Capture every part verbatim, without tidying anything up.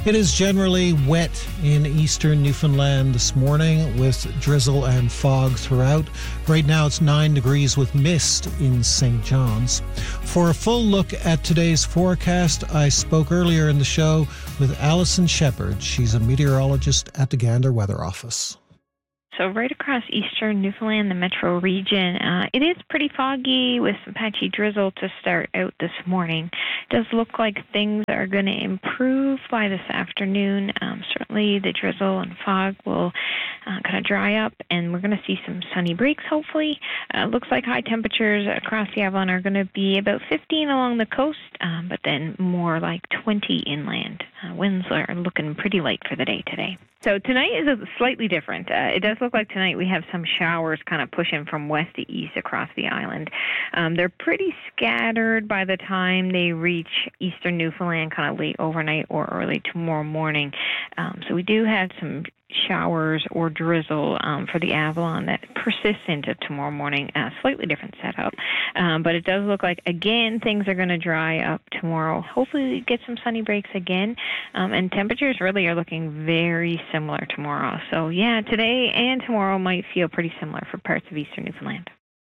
It is generally wet in eastern Newfoundland this morning with drizzle and fog throughout. Right now it's nine degrees with mist in Saint John's. For a full look at today's forecast, I spoke earlier in the show with Alison Shepherd. She's a meteorologist at the Gander Weather Office. So right across eastern Newfoundland, the metro region, uh, it is pretty foggy with some patchy drizzle to start out this morning. It does look like things are going to improve by this afternoon. Um, certainly the drizzle and fog will uh, kind of dry up, and we're going to see some sunny breaks, hopefully. Uh, looks like high temperatures across the Avalon are going to be about fifteen along the coast, um, but then more like twenty inland. Uh, winds are looking pretty light for the day today. So tonight is a slightly different. Uh, it does look like tonight we have some showers kind of pushing from west to east across the island. Um, they're pretty scattered by the time they reach eastern Newfoundland, kind of late overnight or early tomorrow morning. Um, so we do have some showers or drizzle um, for the Avalon that persists into tomorrow morning. A slightly different setup. Um, but it does look like, again, things are going to dry up tomorrow. Hopefully we get some sunny breaks again. Um, and temperatures really are looking very similar tomorrow. So, yeah, today and tomorrow might feel pretty similar for parts of eastern Newfoundland.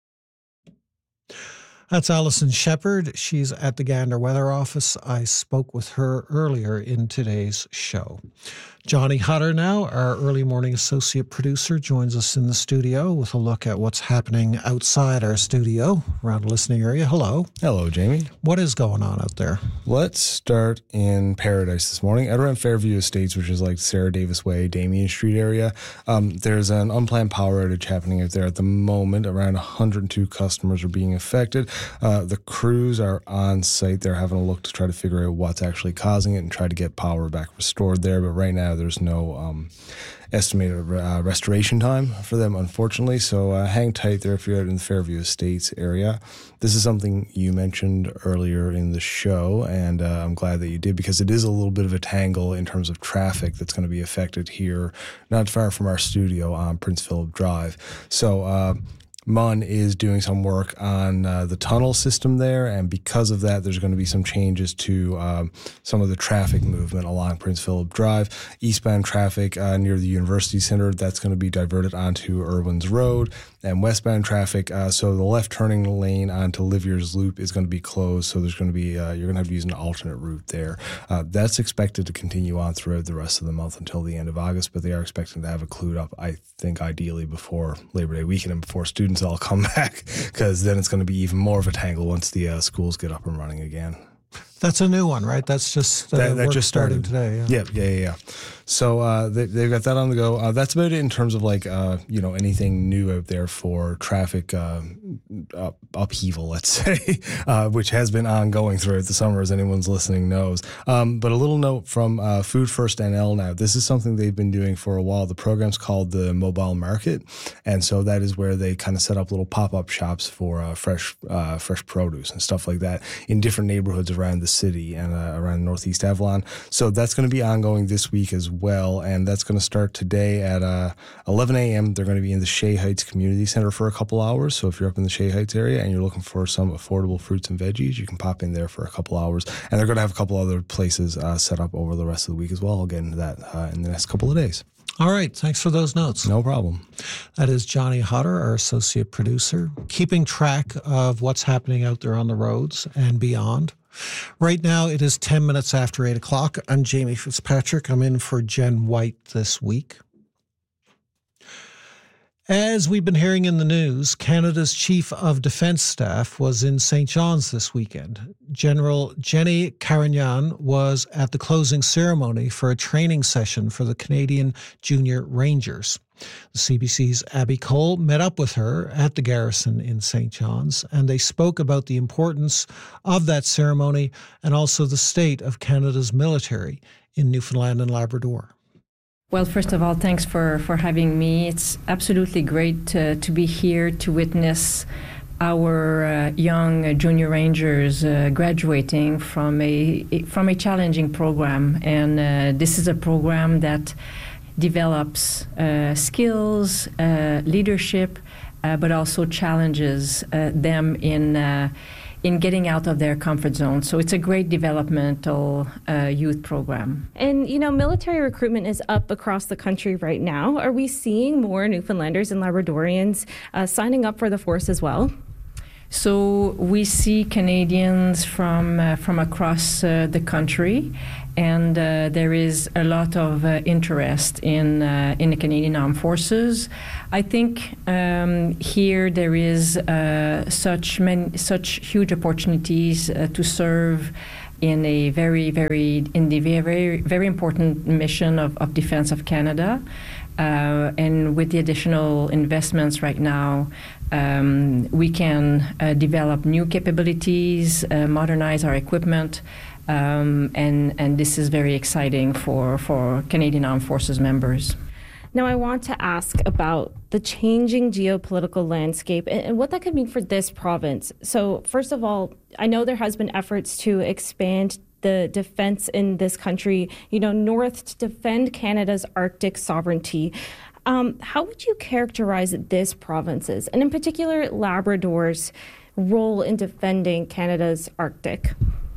That's Alison Shepherd. She's at the Gander Weather Office. I spoke with her earlier in today's show. Johnny Hutter now, our early morning associate producer, joins us in the studio with a look at what's happening outside our studio around the listening area. Hello. Hello, Jamie. What is going on out there? Let's start in Paradise this morning. Out around Fairview Estates, which is like Sarah Davis Way, Damien Street area, um, there's an unplanned power outage happening out there at the moment. Around one hundred two customers are being affected. Uh, the crews are on site. They're having a look to try to figure out what's actually causing it and try to get power back restored there. But right now, there's no um, estimated uh, restoration time for them, unfortunately. So uh, hang tight there if you're out in the Fairview Estates area. This is something you mentioned earlier in the show, and uh, I'm glad that you did, because it is a little bit of a tangle in terms of traffic that's going to be affected here, not far from our studio on Prince Philip Drive. So uh, M U N is doing some work on uh, the tunnel system there, and because of that, there's going to be some changes to um, some of the traffic movement along Prince Philip Drive. Eastbound traffic uh, near the University Center, that's going to be diverted onto Irwins Road, and westbound traffic, uh, so the left turning lane onto Livier's Loop is going to be closed, so there's going to be, uh, you're going to have to use an alternate route there. Uh, that's expected to continue on throughout the rest of the month until the end of August, but they are expecting to have it clued up, I think, ideally before Labor Day weekend and before students all come back, because then it's going to be even more of a tangle once the uh, schools get up and running again. That's a new one, right? That's just uh, that, that work just started today. Yeah, yeah, yeah, yeah. yeah. So uh, they, they've got that on the go. Uh, that's about it in terms of like uh, you know, anything new out there for traffic uh, up, upheaval, let's say, uh, which has been ongoing throughout the summer, as anyone's listening knows. Um, but a little note from uh, Food First N L now. This is something they've been doing for a while. The program's called the Mobile Market, and so that is where they kind of set up little pop-up shops for uh, fresh uh, fresh produce and stuff like that in different neighborhoods around the city and uh, around Northeast Avalon. So that's going to be ongoing this week as well, and that's going to start today at uh, eleven a.m. They're going to be in the Shea Heights Community Center for a couple hours. So if you're up in the Shea Heights area and you're looking for some affordable fruits and veggies, you can pop in there for a couple hours. And they're going to have a couple other places uh, set up over the rest of the week as well. I'll get into that uh, in the next couple of days. All right. Thanks for those notes. No problem. That is Johnny Hutter, our associate producer, keeping track of what's happening out there on the roads and beyond. Right now, it is ten minutes after eight o'clock. I'm Jamie Fitzpatrick. I'm in for Jen White this week. As we've been hearing in the news, Canada's Chief of Defence Staff was in Saint John's this weekend. General Jenny Carignan was at the closing ceremony for a training session for the Canadian Junior Rangers. The C B C's Abby Cole met up with her at the garrison in Saint John's, and they spoke about the importance of that ceremony and also the state of Canada's military in Newfoundland and Labrador. Well, first of all, thanks for, for having me. It's absolutely great to, to be here to witness our uh, young uh, junior rangers uh, graduating from a from a challenging program. And uh, this is a program that develops uh, skills, uh, leadership, uh, but also challenges uh, them in uh, in getting out of their comfort zone. So it's a great developmental uh, youth program. And, you know, military recruitment is up across the country right now. Are we seeing more Newfoundlanders and Labradorians uh, signing up for the force as well? So we see Canadians from uh, from across uh, the country, and uh, there is a lot of uh, interest in uh, in the Canadian Armed Forces. I think um, here there is uh, such many, such huge opportunities uh, to serve in a very very in the very very important mission of, of defense of Canada. Uh, and with the additional investments right now, um, we can uh, develop new capabilities, uh, modernize our equipment, um, and, and this is very exciting for, for Canadian Armed Forces members. Now, I want to ask about the changing geopolitical landscape and, and what that could mean for this province. So, first of all, I know there has been efforts to expand the defense in this country, you know, north to defend Canada's Arctic sovereignty. Um, how would you characterize this province's, and in particular Labrador's, role in defending Canada's Arctic?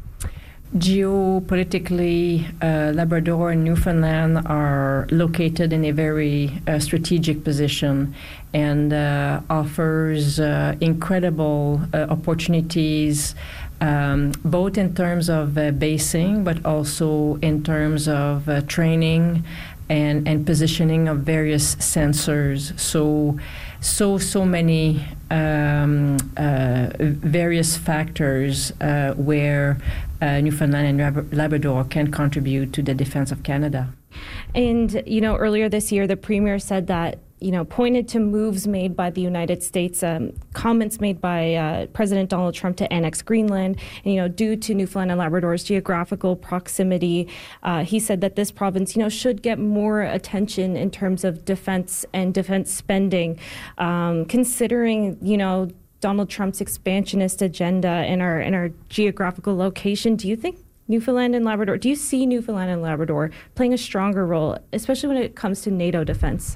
Geopolitically, uh, Labrador and Newfoundland are located in a very uh, strategic position and uh, offers uh, incredible uh, opportunities, um, both in terms of uh, basing, but also in terms of uh, training and, and positioning of various sensors. So, so, so many um, uh, various factors uh, where Uh, Newfoundland and Lab- Labrador can contribute to the defense of Canada. And, you know, earlier this year, the Premier said that, you know, pointed to moves made by the United States, um, comments made by uh, President Donald Trump to annex Greenland, and, you know, due to Newfoundland and Labrador's geographical proximity, uh, he said that this province, you know, should get more attention in terms of defense and defense spending, um, considering, you know, Donald Trump's expansionist agenda and our and our geographical location. Do you think Newfoundland and Labrador, do you see Newfoundland and Labrador playing a stronger role, especially when it comes to NATO defense?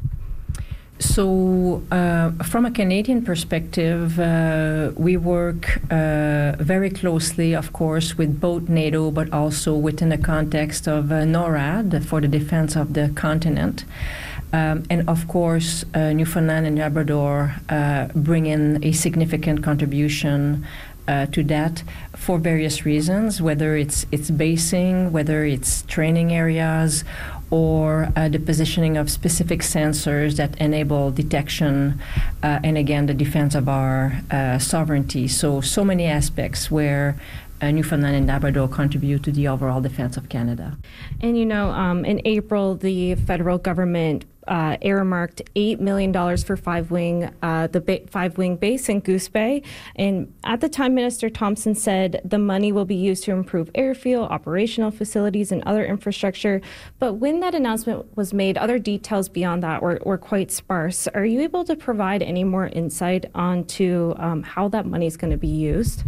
So uh, from a Canadian perspective, uh, we work uh, very closely, of course, with both NATO, but also within the context of uh, NORAD for the defense of the continent. Um, and of course, uh, Newfoundland and Labrador uh, bring in a significant contribution uh, to that for various reasons, whether it's it's basing, whether it's training areas, or uh, the positioning of specific sensors that enable detection, uh, and again, the defense of our uh, sovereignty. So, so many aspects where Uh, Newfoundland and Labrador contribute to the overall defense of Canada. And, you know, um, in April, the federal government uh, earmarked eight million dollars for Five Wing, uh, the ba- Five Wing base in Goose Bay. And at the time, Minister Thompson said the money will be used to improve airfield, operational facilities, and other infrastructure. But when that announcement was made, other details beyond that were, were quite sparse. Are you able to provide any more insight onto um, how that money is going to be used?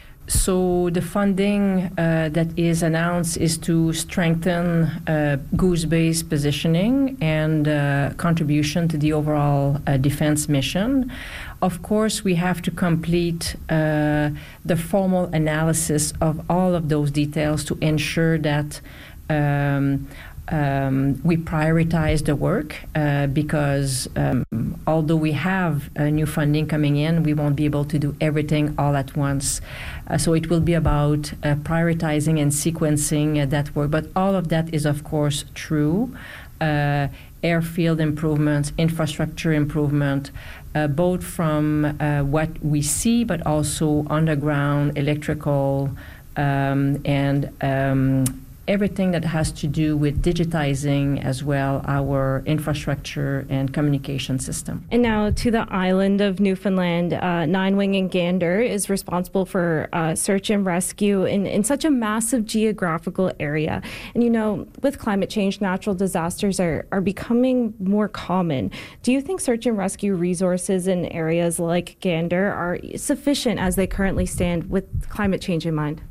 So the funding uh, that is announced is to strengthen uh, Goose Bay's positioning and uh, contribution to the overall uh, defense mission. Of course, we have to complete uh, the formal analysis of all of those details to ensure that um, Um, we prioritize the work uh, because um, although we have uh, new funding coming in, we won't be able to do everything all at once. Uh, so it will be about uh, prioritizing and sequencing uh, that work. But all of that is, of course, true. Uh, airfield improvements, infrastructure improvement, uh, both from uh, what we see, but also underground, electrical, um, and um, everything that has to do with digitizing as well our infrastructure and communication system. And now to the island of Newfoundland, uh, Nine Wing and Gander is responsible for uh, search and rescue in, in such a massive geographical area. And, you know, with climate change, natural disasters are, are becoming more common. Do you think search and rescue resources in areas like Gander are sufficient as they currently stand with climate change in mind?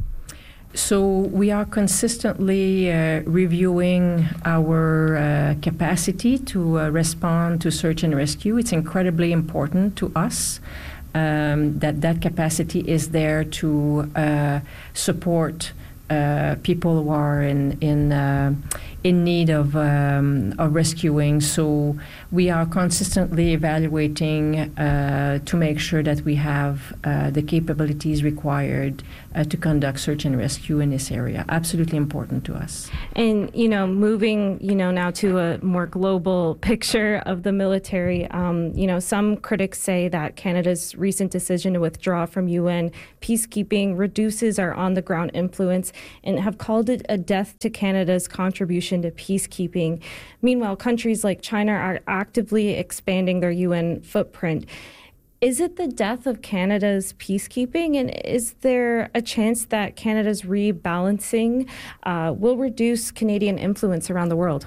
So we are consistently uh, reviewing our uh, capacity to uh, respond to search and rescue. It's incredibly important to us um, that that capacity is there to uh, support uh, people who are in in uh, in need of um, of rescuing. So we are consistently evaluating uh, to make sure that we have uh, the capabilities required uh, to conduct search and rescue in this area. Absolutely important to us. And, you know, moving, you know, now to a more global picture of the military, um, you know, some critics say that Canada's recent decision to withdraw from U N peacekeeping reduces our on-the-ground influence and have called it a death to Canada's contribution to peacekeeping. Meanwhile, countries like China are actively expanding their U N footprint. Is it the death of Canada's peacekeeping? And is there a chance that Canada's rebalancing uh, will reduce Canadian influence around the world?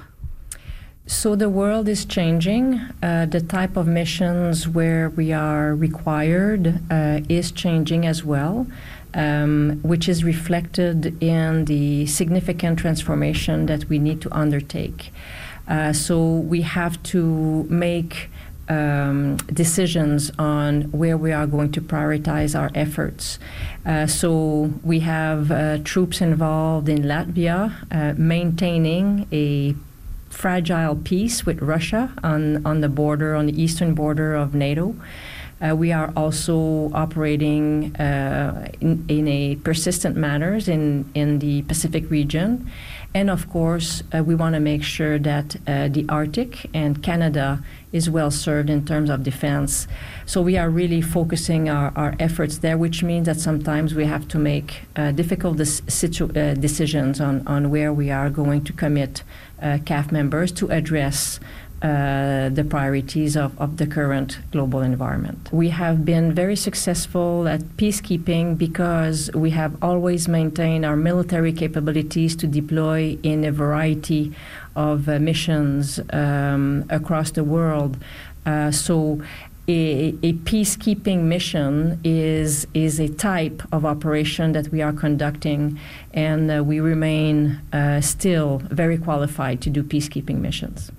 So the world is changing. Uh, the type of missions where we are required uh, is changing as well, um, which is reflected in the significant transformation that we need to undertake. Uh, so we have to make Um, decisions on where we are going to prioritize our efforts. Uh, so we have uh, troops involved in Latvia, uh, maintaining a fragile peace with Russia on, on the border, on the eastern border of NATO. Uh, we are also operating uh, in, in a persistent manner in, in the Pacific region. And of course, uh, we want to make sure that uh, the Arctic and Canada is well served in terms of defense. So we are really focusing our, our efforts there, which means that sometimes we have to make uh, difficult dis- situ- uh, decisions on, on where we are going to commit uh, C A F members to address Uh, the priorities of, of the current global environment. We have been very successful at peacekeeping because we have always maintained our military capabilities to deploy in a variety of uh, missions um, across the world. Uh, so a, a peacekeeping mission is, is a type of operation that we are conducting, and uh, we remain uh, still very qualified to do peacekeeping missions.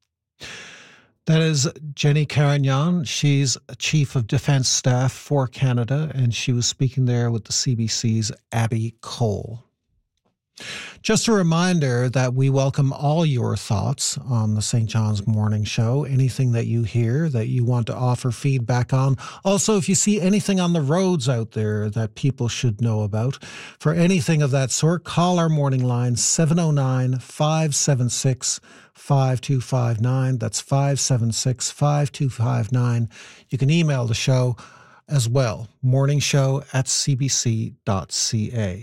That is Jenny Carignan. She's Chief of Defence Staff for Canada, and she was speaking there with the C B C's Abby Cole. Just a reminder that we welcome all your thoughts on the Saint John's Morning Show, anything that you hear that you want to offer feedback on. Also, if you see anything on the roads out there that people should know about, for anything of that sort, call our morning line seven oh nine, five seven six, five two five nine. That's five seven six, five two five nine. You can email the show as well, morningshow at c b c dot c a.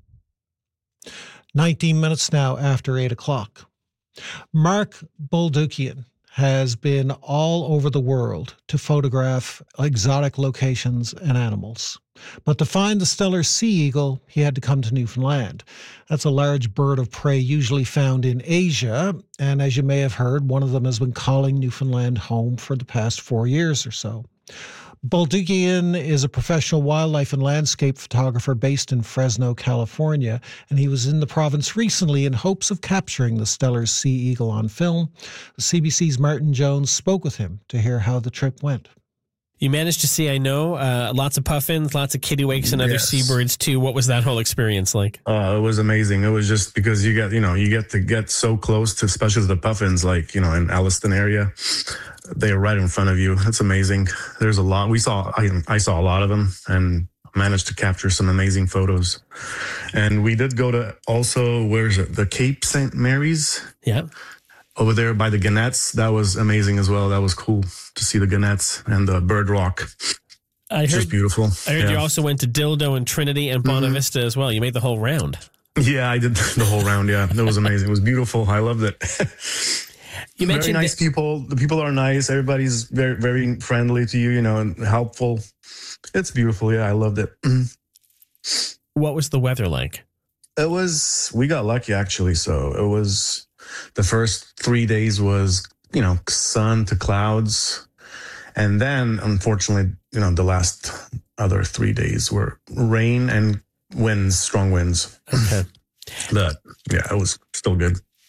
nineteen minutes now after eight o'clock. Mark Boldukian has been all over the world to photograph exotic locations and animals. But to find the Steller sea eagle, he had to come to Newfoundland. That's a large bird of prey usually found in Asia, and as you may have heard, one of them has been calling Newfoundland home for the past four years or so. Boldukian is a professional wildlife and landscape photographer based in Fresno, California, and he was in the province recently in hopes of capturing the Steller sea eagle on film. The C B C's Martin Jones spoke with him to hear how the trip went. You managed to see, I know, uh, lots of puffins, lots of kittiwakes and other Yes. seabirds too. What was that whole experience like? Uh, it was amazing. It was just because you get, you know, you get to get so close to, especially the puffins, like, you know, in Alliston area, they're right in front of you. It's amazing. There's a lot. We saw, I, I saw a lot of them and managed to capture some amazing photos. And we did go to also, where's it? The Cape Saint Mary's. Yeah. Over there by the Gannettes. That was amazing as well. That was cool to see the Gannettes and the Bird Rock. I heard, Just beautiful. I heard yeah. you also went to Dildo and Trinity and Bonavista mm-hmm. Vista as well. You made the whole round. Yeah, I did the whole round. Yeah, it was amazing. It was beautiful. I loved it. You mentioned very nice that- people. The people are nice. Everybody's very, very friendly to you, you know, and helpful. It's beautiful. Yeah, I loved it. What was the weather like? It was, we got lucky actually. So it was, the first three days was, you know, sun to clouds. And then unfortunately, you know, the last other three days were rain and winds, strong winds. Okay. But yeah, it was still good.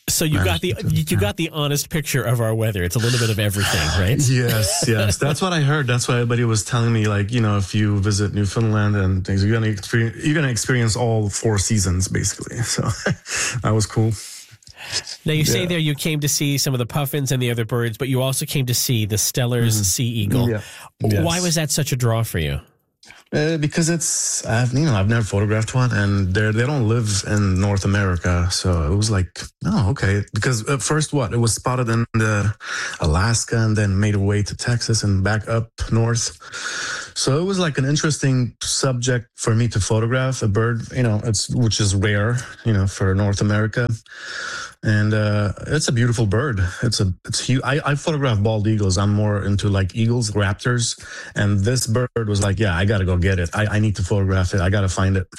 So you got the you got the honest picture of our weather. It's a little bit of everything, right? Yes, yes. That's what I heard. That's why everybody was telling me, like, you know, if you visit Newfoundland and things, you're gonna experience you're gonna experience all four seasons basically. So that was cool. Now you say Yeah. there you came to see some of the puffins and the other birds, but you also came to see the Steller's Mm-hmm. sea eagle. Yeah. Why Yes. was that such a draw for you? Uh, because it's I've you know I've never photographed one, and they they don't live in North America, so it was like, oh, okay. Because at first, what it was spotted in the Alaska and then made a way to Texas and back up north. So it was like an interesting subject for me to photograph a bird, you know, it's which is rare, you know, for North America. And uh, it's a beautiful bird. It's a it's huge. I, I photograph bald eagles. I'm more into like eagles, raptors, and this bird was like, yeah, I got to go get it. I, I need to photograph it. I got to find it.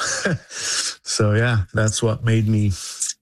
So yeah, that's what made me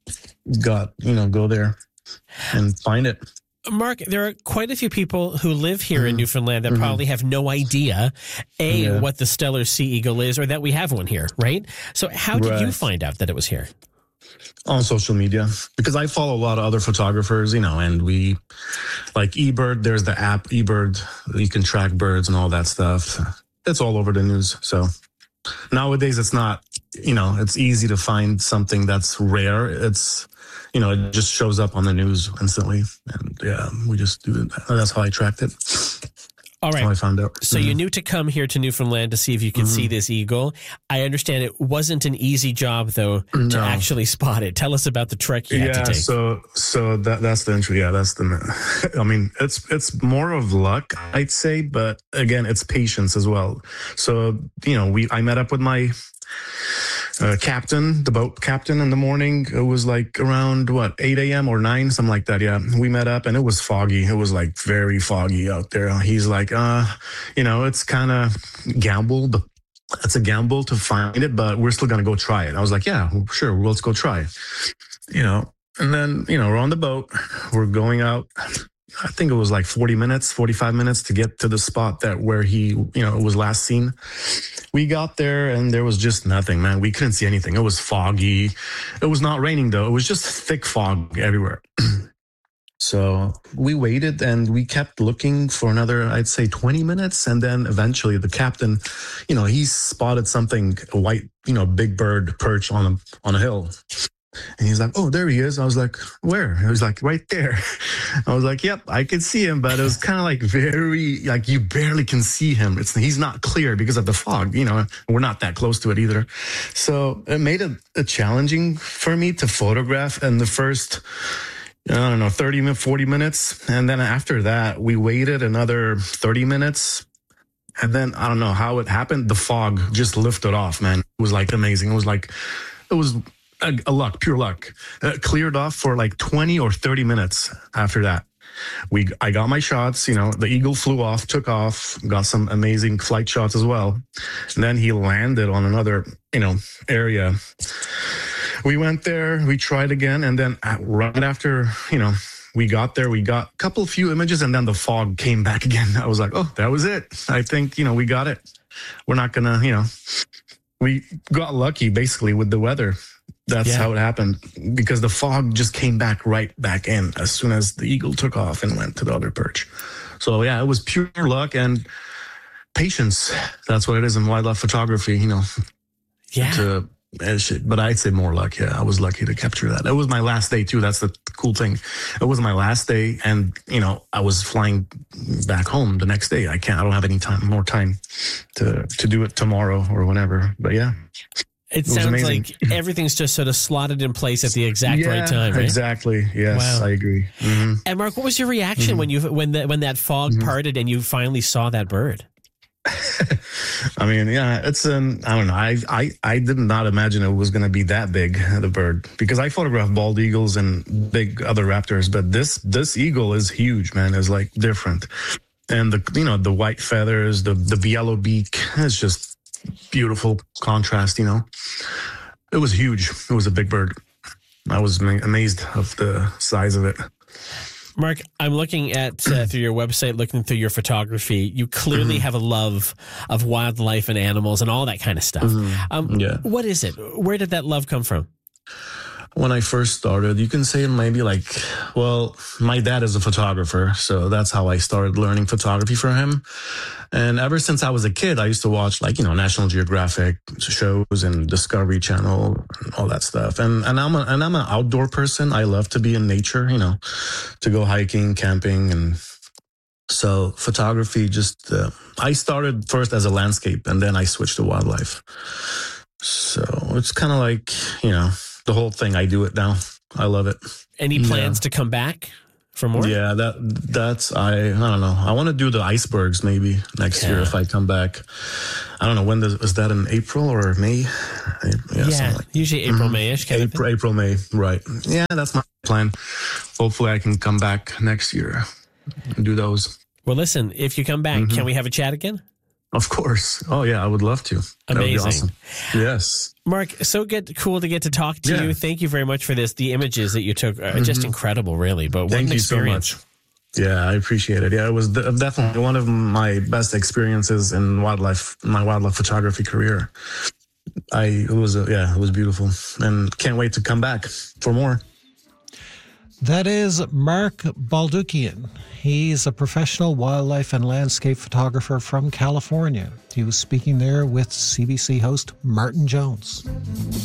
got you know go there and find it. Mark, there are quite a few people who live here Mm-hmm. in Newfoundland that probably have no idea, A, Yeah. what the Steller's sea eagle is, or that we have one here, right? So how did you Right. find out that it was here? On social media, because I follow a lot of other photographers, you know, and we like eBird. There's the app eBird. You can track birds and all that stuff. It's all over the news. So nowadays it's not, you know, it's easy to find something that's rare. It's, you know, it just shows up on the news instantly. And yeah, we just do it. That's how I tracked it. All That's how I right. found out. So you knew to come here to Newfoundland to see if you could see this eagle. I understand it wasn't an easy job, though, to No. actually spot it. Tell us about the trek you had Yeah, to take. so so that that's the intro. Yeah, that's the. I mean, it's it's more of luck, I'd say, but again, it's patience as well. So you know, we I met up with my uh, captain, the boat captain, in the morning. It was like around what eight a.m. or nine, something like that. Yeah, we met up, and it was foggy. It was like very foggy out there. He's like, uh, you know, it's kind of gamble. The it's a gamble to find it, but we're still gonna go try it. I was like, yeah, sure, well, let's go try it. You know, and then you know we're on the boat, we're going out. I think it was like forty minutes, forty-five minutes to get to the spot that where he, you know, was last seen. We got there and there was just nothing, man. We couldn't see anything. It was foggy. It was not raining though. It was just thick fog everywhere. So we waited and we kept looking for another, I'd say twenty minutes. And then eventually the captain, you know, he spotted something, a white, you know, big bird perched on a, on a hill. And he's like, oh, there he is. I was like, where? He was like, right there. I was like, yep, I could see him, but it was kind of like very, like you barely can see him. It's He's not clear because of the fog, you know, we're not that close to it either. So it made it, it challenging for me to photograph. And the first, I don't know, thirty minutes, forty minutes. And then after that, we waited another thirty minutes. And then I don't know how it happened. The fog just lifted off, man. It was like amazing. It was like, it was a, a luck, pure luck. It cleared off for like twenty or thirty minutes after that. We, I got my shots, you know, the eagle flew off, took off, got some amazing flight shots as well. And then he landed on another, you know, area. We went there, we tried again. And then at, right after, you know, we got there, we got a couple few images and then the fog came back again. I was like, oh, that was it. I think, you know, we got it. We're not gonna, you know, we got lucky basically with the weather. That's Yeah. how it happened because the fog just came back right back in as soon as the eagle took off and went to the other perch. So yeah, it was pure luck and patience. That's what it is in wildlife photography, you know. Yeah. To, eh, shit. But I'd say more luck. Yeah, I was lucky to capture that. It was my last day too. That's the cool thing. It was my last day, and you know, I was flying back home the next day. I can't. I don't have any time, more time to to do it tomorrow or whenever. But yeah. It, was sounds amazing. like everything's just sort of slotted in place at the exact Yeah, right time, right? Exactly. Yes, Wow. I agree. hmm And Mark, what was your reaction Mm-hmm. when you when that when that fog parted and you finally saw that bird? I mean, yeah, it's an, I don't know. I, I, I did not imagine it was going to be that big, the bird, because I photographed bald eagles and big other raptors, but this, this eagle is huge, man. It's like different. And the, you know, the white feathers, the, the yellow beak, it's just beautiful contrast, you know. It was huge. It was a big bird. I was ma- amazed of the size of it. Mark, I'm looking at uh, through your website, looking through your photography. You clearly Mm-hmm. have a love of wildlife and animals and all that kind of stuff. Um, Yeah. What is it? Where did that love come from? when I first started, you can say maybe like, well, my dad is a photographer, so that's how I started learning photography for him. And ever since I was a kid, I used to watch like, you know, National Geographic shows and Discovery Channel and all that stuff. And and I'm a, and I'm an outdoor person. I love to be in nature, you know, to go hiking, camping, and so photography just, uh, I started first as a landscape and then I switched to wildlife. So it's kind of like, you know, the whole thing. I do it now. I love it. Any plans yeah. to come back for more? Yeah, that that's I I don't know. I want to do the icebergs maybe next yeah. year if I come back. I don't know when does, is that in April or May? Yeah, yeah like, usually April, mm-hmm. May-ish. Kind April, of April, May, right? Yeah, that's my plan. Hopefully, I can come back next year and do those. Well, listen, if you come back, mm-hmm. can we have a chat again? Of course. Oh, yeah, I would love to. Amazing. That would be awesome. Yes. Mark, so good, cool to get to talk to yeah. you. Thank you very much for this. The images that you took are mm-hmm. just incredible, really. But what Thank an you experience. so much. Yeah, I appreciate it. Yeah, it was definitely one of my best experiences in wildlife, my wildlife photography career. I, it was, a, yeah, it was beautiful. And can't wait to come back for more. That is Mark Baldukian. He's a professional wildlife and landscape photographer from California. He was speaking there with C B C host Martin Jones.